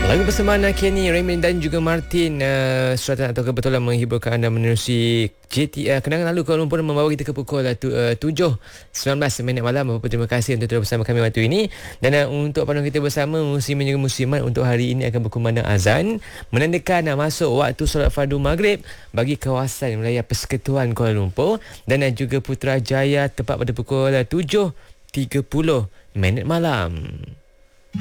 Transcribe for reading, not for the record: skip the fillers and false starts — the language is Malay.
Lagu bersamaan Kenny, Raymond dan juga Martin suratan atau kebetulan menghiburkan anda menerusi kenangan lalu Kuala Lumpur membawa kita ke pukul 7.19 malam. Terima kasih untuk terus bersama kami waktu ini. Dan untuk panduan kita bersama, muslimin juga muslimat untuk hari ini akan berkumandang azan menandakan masuk waktu solat fardu maghrib bagi kawasan wilayah Persekutuan Kuala Lumpur dan juga Putrajaya tepat pada pukul 7.30 malam.